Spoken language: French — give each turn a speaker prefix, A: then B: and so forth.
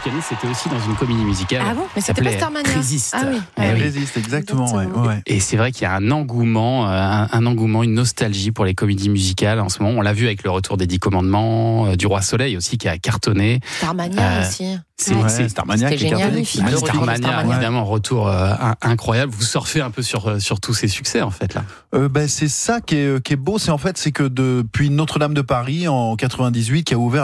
A: Cani, c'était aussi dans une comédie musicale.
B: Ah bon? Mais c'était pas
A: s'appelait
B: Starmania.
A: Résiste.
B: Ah oui.
A: Eh oui.
C: Résiste, exactement.
B: Exactement.
C: Ouais.
A: Et c'est vrai qu'il y a un engouement, une nostalgie pour les comédies musicales en ce moment. On l'a vu avec le retour des 10 commandements, du Roi Soleil aussi qui a cartonné.
B: Starmania aussi.
A: C'est
C: Starmania
B: C'était
C: qui est
B: génial,
C: cartonné.
B: les films. Le retour de
A: Starmania,
B: Starmania.
A: évidemment, retour incroyable. Vous surfez un peu sur tous ces succès, en fait, là.
C: C'est ça qui est beau, c'est que depuis Notre-Dame de Paris en 98 qui a ouvert